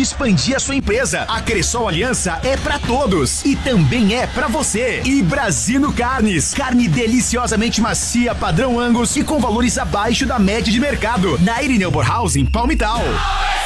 de expandir a sua empresa. A Cressol Aliança é pra todos e também é pra você. E Brasino Carnes, carne deliciosamente macia, padrão Angus e com valores abaixo da média de mercado. Na Irineu Borhaus, em Palmital.